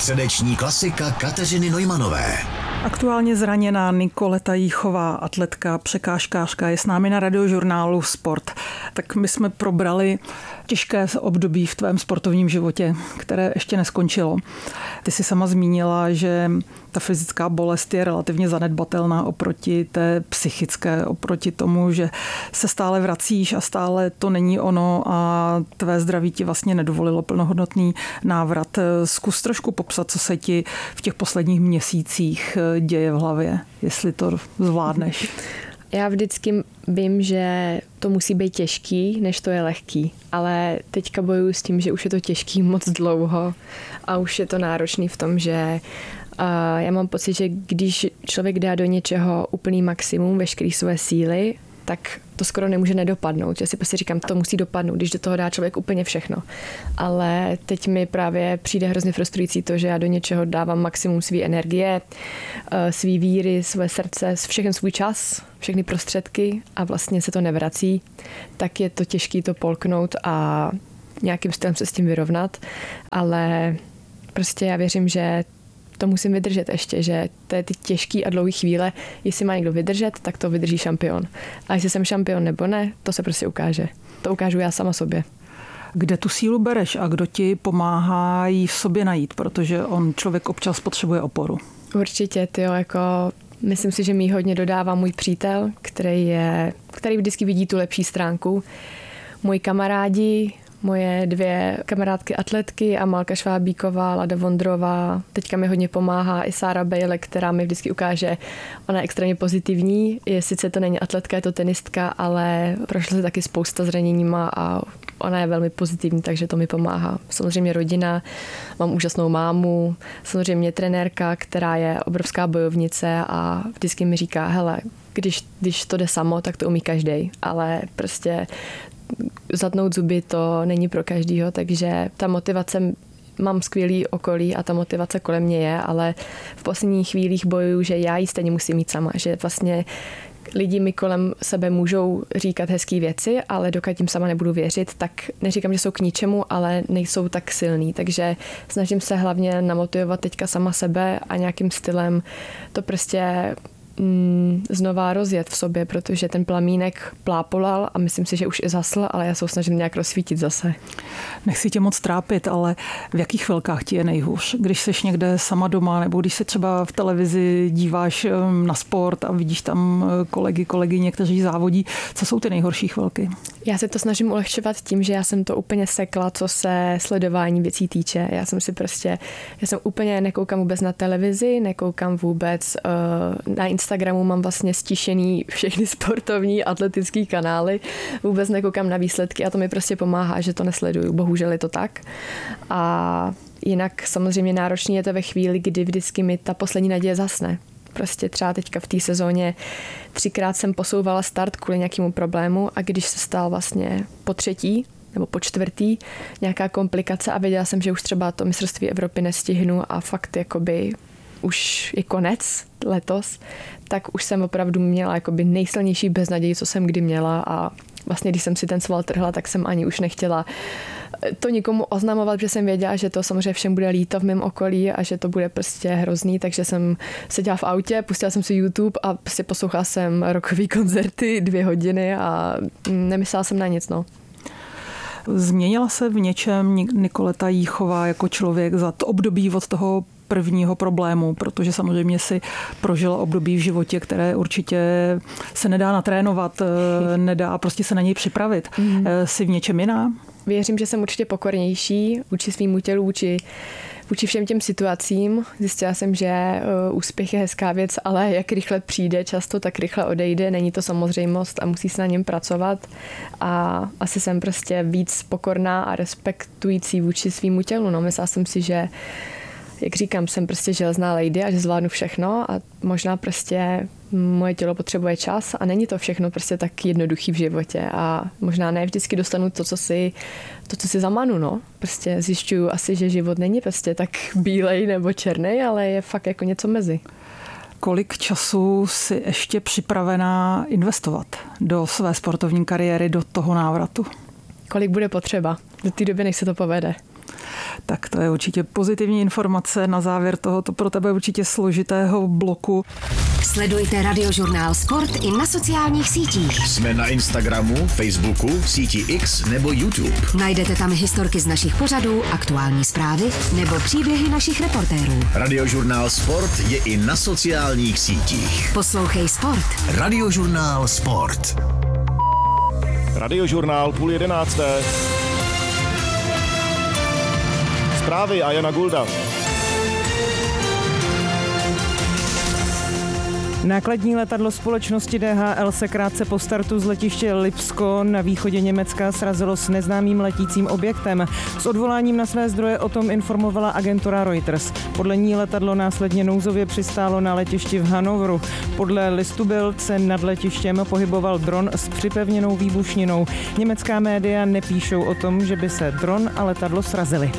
Srdeční klasika Kateřiny Neumanové. Aktuálně zraněná Nikoleta Jíchová, atletka, překážkářka, je s námi na Radiožurnálu Sport. Tak my jsme probrali těžké období v tvém sportovním životě, které ještě neskončilo. Ty jsi sama zmínila, že ta fyzická bolest je relativně zanedbatelná oproti té psychické, oproti tomu, že se stále vracíš a stále to není ono a tvé zdraví ti vlastně nedovolilo plnohodnotný návrat. Zkus trošku popsat, co se ti v těch posledních měsících děje v hlavě, jestli to zvládneš. Já vždycky vím, že to musí být těžký, než to je lehký, ale teďka bojuju s tím, že už je to těžký moc dlouho a už je to náročný v tom, že já mám pocit, že když člověk dá do něčeho úplný maximum, veškerý své síly, tak to skoro nemůže nedopadnout. Já si prostě říkám, to musí dopadnout, když do toho dá člověk úplně všechno. Ale teď mi právě přijde hrozně frustrující to, že já do něčeho dávám maximum své energie, svý víry, své srdce, všechen svůj čas, všechny prostředky a vlastně se to nevrací. Tak je to těžké to polknout a nějakým stylem se s tím vyrovnat. Ale prostě já věřím, že to musím vydržet ještě, že to je ty těžký a dlouhý chvíle. Jestli má někdo vydržet, tak to vydrží šampion. A jestli jsem šampion nebo ne, to se prostě ukáže. To ukážu já sama sobě. Kde tu sílu bereš a kdo ti pomáhá ji v sobě najít? Protože on člověk občas potřebuje oporu. Určitě, myslím si, že mi hodně dodává můj přítel, který vždycky vidí tu lepší stránku. Moji kamarádi, moje 2 kamarádky atletky, Amalka Švábíková, Lada Vondrová. Teďka mi hodně pomáhá i Sára Bejle, která mi vždycky ukáže, ona je extrémně pozitivní. Sice to není atletka, je to tenistka, ale prošla se taky spousta zraněníma a ona je velmi pozitivní, takže to mi pomáhá. Samozřejmě rodina, mám úžasnou mámu, samozřejmě trenérka, která je obrovská bojovnice a vždycky mi říká, hele, když to jde samo, tak to umí každej, ale prostě zatnout zuby to není pro každýho, takže ta motivace, mám skvělý okolí a ta motivace kolem mě je, ale v posledních chvílích bojuju, že já ji stejně musím mít sama, že vlastně lidi mi kolem sebe můžou říkat hezký věci, ale dokud jim sama nebudu věřit, tak neříkám, že jsou k ničemu, ale nejsou tak silný, takže snažím se hlavně namotivovat teďka sama sebe a nějakým stylem to prostě znova rozjet v sobě, protože ten plamínek plápolal a myslím si, že už i zasl, ale já se snažím nějak rozsvítit zase. Nechci tě moc trápit, ale v jakých chvilkách ti je nejhůř? Když seš někde sama doma, nebo když se třeba v televizi díváš na sport a vidíš tam kolegyně, kteří závodí, co jsou ty nejhorší chvilky? Já se to snažím ulehčovat tím, že já jsem to úplně sekla, co se sledování věcí týče. Já jsem úplně nekoukám vůbec na televizi, nekoukám vůbec na Instagramu, mám vlastně stišený všechny sportovní atletický kanály, vůbec nekoukám na výsledky a to mi prostě pomáhá, že to nesleduju. Bohužel je to tak. A jinak samozřejmě náročný je to ve chvíli, kdy vždycky mi ta poslední naděje zasne. Prostě třeba teďka v té sezóně 3krát jsem posouvala start kvůli nějakému problému a když se stal vlastně po 3. nebo po 4. nějaká komplikace a věděla jsem, že už třeba to mistrovství Evropy nestihnu a fakt jakoby už je konec letos, tak už jsem opravdu měla jakoby nejsilnější beznaději, co jsem kdy měla a vlastně když jsem si ten sval trhla, tak jsem ani už nechtěla to nikomu oznamovat, že jsem věděla, že to samozřejmě všem bude líto v mém okolí a že to bude prostě hrozný, takže jsem seděla v autě, pustila jsem si YouTube a prostě poslouchala jsem rockový koncerty 2 hodiny a nemyslela jsem na nic, no. Změnila se v něčem Nikoleta Jíchová jako člověk za to období od toho prvního problému, protože samozřejmě si prožila období v životě, které určitě se nedá natrénovat, nedá prostě se na něj připravit. Jsi v něčem jiná? Věřím, že jsem určitě pokornější vůči svýmu tělu, vůči všem těm situacím. Zjistila jsem, že úspěch je hezká věc, ale jak rychle přijde, často tak rychle odejde, není to samozřejmost a musí se na něm pracovat. A asi jsem prostě víc pokorná a respektující vůči svýmu tělu. No, myslela jsem si, že jak říkám, jsem prostě železná lady a že zvládnu všechno a možná prostě moje tělo potřebuje čas a není to všechno prostě tak jednoduchý v životě a možná ne vždycky dostanu to, co si zamanu, no. Prostě zjišťuju asi, že život není prostě tak bílej nebo černý, ale je fakt jako něco mezi. Kolik času jsi ještě připravená investovat do své sportovní kariéry, do toho návratu? Kolik bude potřeba do té doby, než se to povede. Tak to je určitě pozitivní informace na závěr tohoto pro tebe určitě složitého bloku. Sledujte Radiožurnál Sport i na sociálních sítích. Jsme na Instagramu, Facebooku, síti X nebo YouTube. Najdete tam historky z našich pořadů, aktuální zprávy nebo příběhy našich reportérů. Radiožurnál Sport je i na sociálních sítích. Poslouchej Sport. Radiožurnál Sport. Radiožurnál 10:30. Zprávy a Jana Gulda. Nákladní letadlo společnosti DHL se krátce po startu z letiště Lipsko na východě Německa srazilo s neznámým letícím objektem. S odvoláním na své zdroje o tom informovala agentura Reuters. Podle ní letadlo následně nouzově přistálo na letišti v Hannoveru. Podle listu Bild se nad letištěm pohyboval dron s připevněnou výbušninou. Německá média nepíšou o tom, že by se dron a letadlo srazily.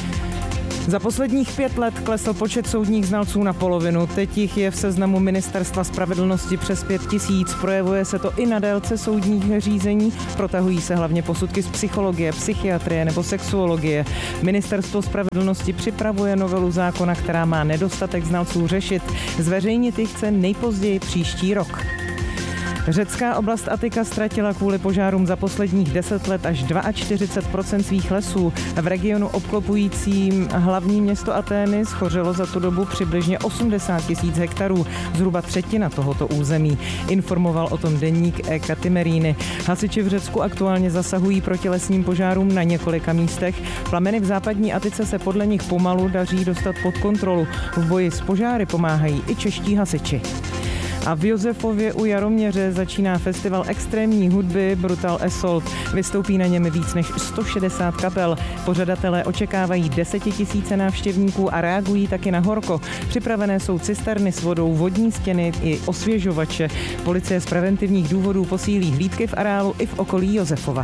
Za posledních 5 let klesl počet soudních znalců na polovinu. Teď jich je v seznamu Ministerstva spravedlnosti přes 5 000. Projevuje se to i na délce soudních řízení. Protahují se hlavně posudky z psychologie, psychiatrie nebo sexuologie. Ministerstvo spravedlnosti připravuje novelu zákona, která má nedostatek znalců řešit. Zveřejnit ji chce nejpozději příští rok. Řecká oblast Attika ztratila kvůli požárům za posledních 10 let až 42% svých lesů. V regionu obklopujícím hlavní město Atény schořelo za tu dobu přibližně 80 000 hektarů, zhruba třetina tohoto území. Informoval o tom deník Katymeríny. Hasiči v Řecku aktuálně zasahují proti lesním požárům na několika místech. Plameny v západní Atice se podle nich pomalu daří dostat pod kontrolu. V boji s požáry pomáhají i čeští hasiči. A v Josefově u Jaroměře začíná festival extrémní hudby Brutal Assault. Vystoupí na něm víc než 160 kapel. Pořadatelé očekávají 10 000 návštěvníků a reagují taky na horko. Připravené jsou cisterny s vodou, vodní stěny i osvěžovače. Policie z preventivních důvodů posílí hlídky v areálu i v okolí Josefova.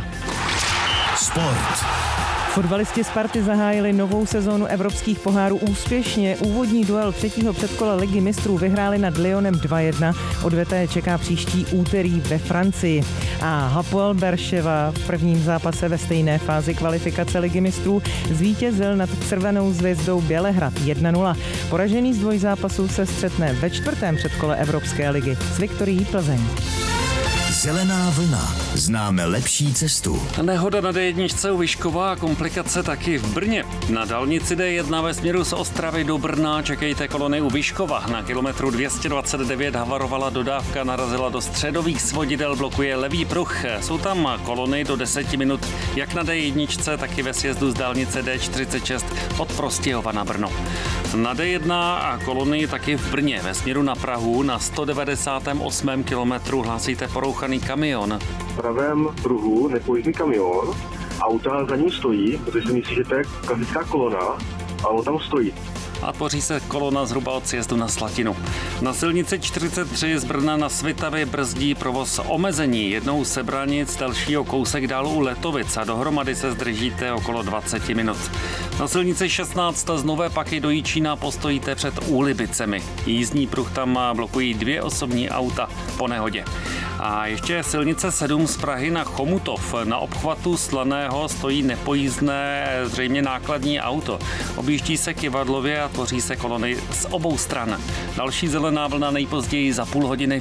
Sport. Fotbalisti Sparty zahájili novou sezónu evropských pohárů úspěšně. Úvodní duel 3. předkola Ligy mistrů vyhráli nad Lyonem 2-1. Odveta je čeká příští úterý ve Francii. A Hapoel Berševa v prvním zápase ve stejné fázi kvalifikace Ligy mistrů zvítězil nad Červenou zvězdou Bělehrad 1-0. Poražený z dvojzápasu se střetne ve 4. předkole Evropské ligy s Viktorií Plzeň. Zelená vlna. Známe lepší cestu. Nehoda na D1 u Vyškova a komplikace taky v Brně. Na dálnici D1 ve směru z Ostravy do Brna čekejte kolony u Vyškova. Na kilometru 229 havarovala dodávka, narazila do středových svodidel, blokuje levý pruh. Jsou tam kolony do 10 minut jak na D1, tak i ve sjezdu z dálnice D46 od Prostějova na Brno. Na D1 a kolony taky v Brně ve směru na Prahu na 198. kilometru hlásíte porouchaný kamion. V pravém pruhu nepojízdný kamion, auta za ním stojí, protože si myslí, že to je klasická kolona, a on tam stojí. A tvoří se kolona zhruba od sjezdu na Slatinu. Na silnici 43 z Brna na Svitavě brzdí provoz omezení. Jednou z Sebranic, dalšího kousek dál u Letovic a dohromady se zdržíte okolo 20 minut. Na silnici 16 z Nové Paky do Jičína postojíte před Úlibicemi. Jízdní pruh tam blokují 2 osobní auta po nehodě. A ještě silnice 7 z Prahy na Chomutov. Na obchvatu Slaného stojí nepojízdné, zřejmě nákladní auto. Objíždí se kyvadlově a tvoří se kolony z obou stran. Další zelená vlna nejpozději za půl hodiny.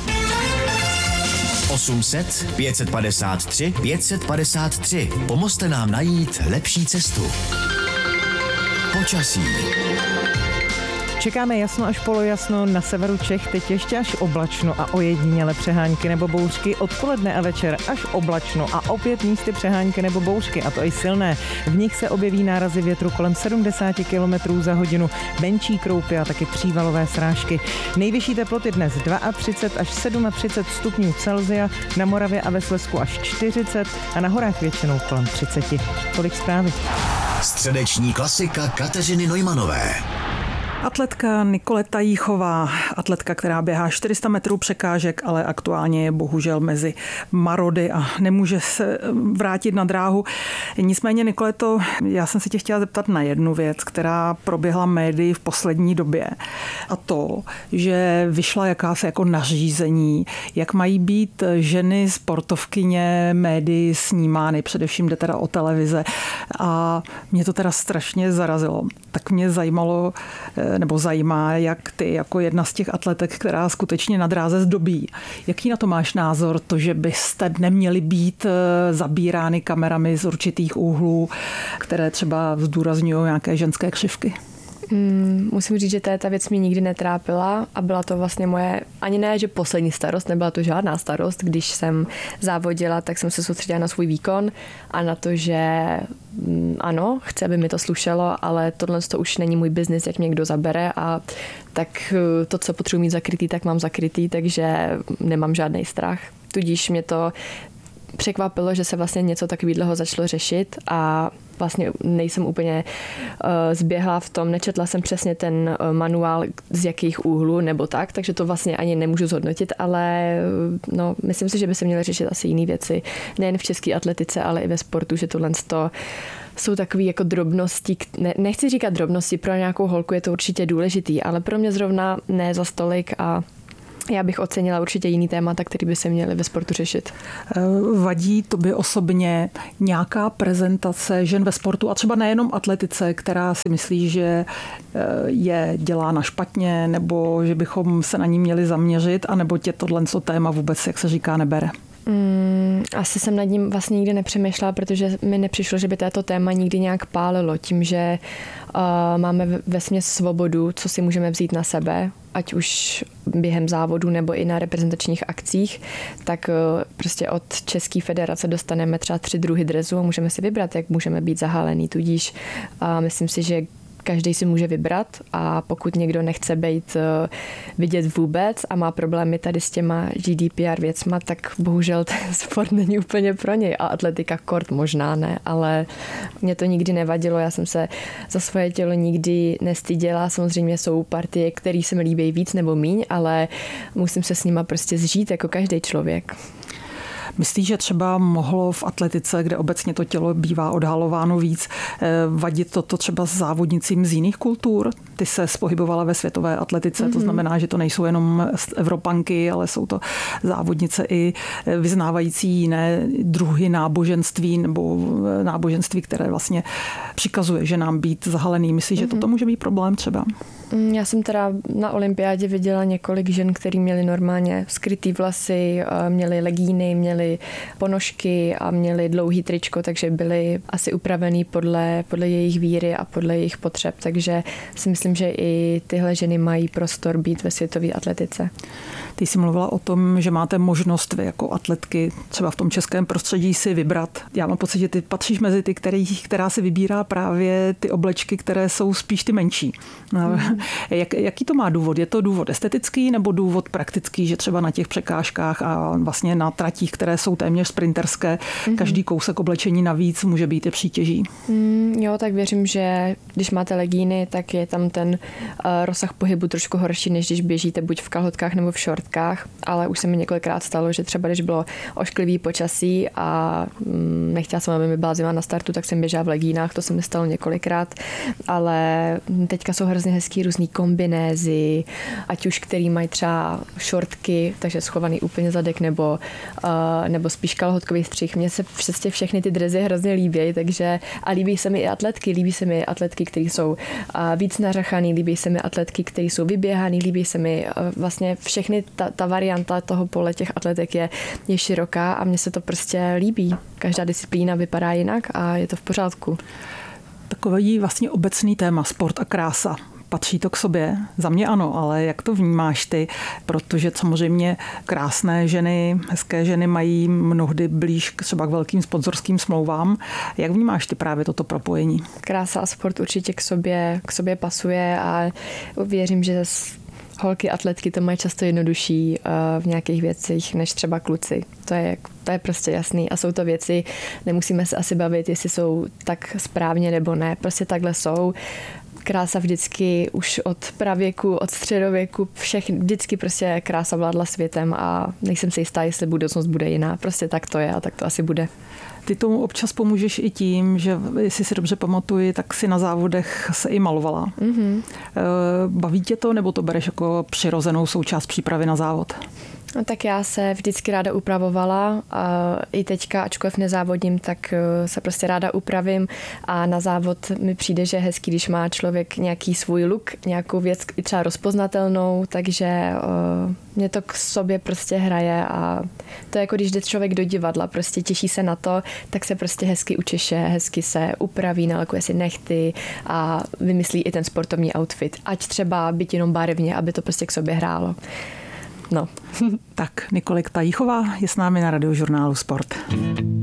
800 553 553. Pomozte nám najít lepší cestu. Počasí. Čekáme jasno až polojasno, na severu Čech teď ještě až oblačno a ojediněle přehánky nebo bouřky, odpoledne a večer až oblačno a opět místy přehánky nebo bouřky, a to i silné. V nich se objeví nárazy větru kolem 70 km za hodinu, menší kroupy a taky přívalové srážky. Nejvyšší teploty dnes 32 až 37 stupňů Celsia, na Moravě a ve Slezsku až 40 a na horách většinou kolem 30. Tolik zprávy. Středeční klasika Kateřiny Neumanové. Atletka Nikoleta Jíchová, atletka, která běhá 400 metrů překážek, ale aktuálně je bohužel mezi marody a nemůže se vrátit na dráhu. Nicméně, Nikoleto, já jsem se tě chtěla zeptat na jednu věc, která proběhla médii v poslední době. A to, že vyšla jakási jako nařízení, jak mají být ženy sportovkyně médii snímány, především jde teda o televize. A mě to teda strašně zarazilo. Tak mě zajímalo, nebo zajímá, jak ty jako jedna z těch atletek, která skutečně na dráze zdobí. Jaký na to máš názor, to, že byste neměli být zabírány kamerami z určitých úhlů, které třeba zdůrazňují nějaké ženské křivky? Musím říct, že ta věc mě nikdy netrápila a byla to vlastně moje, ani ne, že poslední starost, nebyla to žádná starost. Když jsem závodila, tak jsem se soustředila na svůj výkon a na to, že ano, chci, aby mi to slušelo, ale tohle to už není můj biznis, jak mě kdo zabere a tak to, co potřebuji mít zakrytý, tak mám zakrytý, takže nemám žádný strach. Tudíž mě to překvapilo, že se vlastně něco takového začalo řešit a vlastně nejsem úplně zběhla v tom, nečetla jsem přesně ten manuál z jakých úhlů nebo tak, takže to vlastně ani nemůžu zhodnotit, ale no, myslím si, že by se měly řešit asi jiné věci, nejen v české atletice, ale i ve sportu, že tohle jsou takové jako drobnosti, nechci říkat drobnosti, pro nějakou holku je to určitě důležitý, ale pro mě zrovna ne za stolik a já bych ocenila určitě jiný témata, který by se měly ve sportu řešit. Vadí tobě osobně nějaká prezentace žen ve sportu a třeba nejenom atletice, která si myslí, že je dělána špatně nebo že bychom se na ní měli zaměřit, anebo tě tohle téma vůbec, jak se říká, nebere? Asi jsem nad ním vlastně nikdy nepřemýšlela, protože mi nepřišlo, že by této téma nikdy nějak pálilo. Tím, že máme vesměs svobodu, co si můžeme vzít na sebe, ať už během závodu nebo i na reprezentačních akcích, tak prostě od České federace dostaneme třeba 3 druhy dresu a můžeme si vybrat, jak můžeme být zahálený. Tudíž myslím si, že každý si může vybrat a pokud někdo nechce být vidět vůbec a má problémy tady s těma GDPR věcma, tak bohužel ten sport není úplně pro něj a atletika kort možná ne, ale mě to nikdy nevadilo, já jsem se za svoje tělo nikdy nestyděla, samozřejmě jsou partie, které se mi líbí víc nebo míň, ale musím se s nima prostě zžít jako každý člověk. Myslíš, že třeba mohlo v atletice, kde obecně to tělo bývá odhalováno víc, vadit toto třeba závodnicím z jiných kultur? Ty se pohybovala ve světové atletice, to znamená, že to nejsou jenom Evropanky, ale jsou to závodnice i vyznávající jiné druhy náboženství nebo náboženství, které vlastně přikazuje ženám být zahalený. Myslíš, že toto může být problém třeba? Já jsem teda na olympiádě viděla několik žen, který měly normálně skrytý vlasy, měly legíny, měly ponožky a měly dlouhý tričko, takže byly asi upravený podle jejich víry a podle jejich potřeb. Takže si myslím, že i tyhle ženy mají prostor být ve světové atletice. Ty jsi mluvila o tom, že máte možnost vy jako atletky třeba v tom českém prostředí si vybrat. Já mám pocit, že ty patříš mezi ty, která si vybírá právě ty oblečky, které jsou spíš ty menší. Jaký to má důvod? Je to důvod estetický nebo důvod praktický, že třeba na těch překážkách a vlastně na tratích, které jsou téměř sprinterské, každý kousek oblečení navíc může být i přítěží? Jo, tak věřím, že když máte legíny, tak je tam ten rozsah pohybu trošku horší, než když běžíte buď v kalhotkách nebo v šortkách, ale už se mi několikrát stalo, že třeba když bylo ošklivý počasí a nechtěla jsem, aby mi byla zima na startu, tak jsem běžela v legínách, to se mi stalo několikrát, ale teďka jsou hrozně hezký různý kombinézy, ať už který mají třeba šortky, takže schovaný úplně zadek, nebo spíš kalhotkový střih. Mně se přesně všechny ty dresy hrozně líbí, takže a líbí se mi i atletky, které jsou víc nařachaný, líbí se mi atletky, které jsou vyběhaný, líbí se mi vlastně všechny, ta varianta toho pole těch atletek je široká a mně se to prostě líbí. Každá disciplína vypadá jinak a je to v pořádku. Takový vlastně obecný téma, sport a krása. Patří to k sobě? Za mě ano, ale jak to vnímáš ty? Protože samozřejmě krásné ženy, hezké ženy mají mnohdy blíž třeba k velkým sponzorským smlouvám. Jak vnímáš ty právě toto propojení? Krása a sport určitě k sobě pasuje a věřím, že holky atletky to mají často jednodušší v nějakých věcech než třeba kluci. To je prostě jasný a jsou to věci, nemusíme se asi bavit, jestli jsou tak správně nebo ne, prostě takhle jsou. krása vždycky už od pravěku, od středověku, vždycky prostě krása vládla světem a nejsem si jistá, jestli budoucnost bude jiná. Prostě tak to je a tak to asi bude. Ty tomu občas pomůžeš i tím, že jestli si dobře pamatuji, tak si na závodech se i malovala. Mm-hmm. Baví tě to, nebo to bereš jako přirozenou součást přípravy na závod? No, tak já se vždycky ráda upravovala a i teďka, ačkoliv nezávodím, tak se prostě ráda upravím a na závod mi přijde, že je hezký, když má člověk nějaký svůj look, nějakou věc i třeba rozpoznatelnou, takže mě to k sobě prostě hraje a to je jako když jde člověk do divadla, prostě těší se na to, tak se prostě hezky učeše, hezky se upraví, nalakuje si nechty a vymyslí i ten sportovní outfit, ať třeba byť jenom barevně, aby to prostě k sobě hrálo. No. Tak, Nikoleta Jíchová je s námi na Radiožurnálu Sport.